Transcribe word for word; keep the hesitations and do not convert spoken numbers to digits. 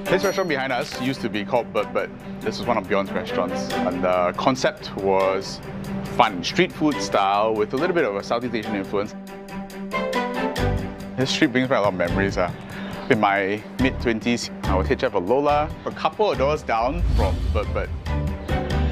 This restaurant behind us used to be called Bird Bird. This was one of Bjorn's restaurants, and the concept was fun, street food style with a little bit of a Southeast Asian influence. This street brings back a lot of memories. Uh. In my mid twenties, I was head chef for Lola, a couple of doors down from Bird Bird.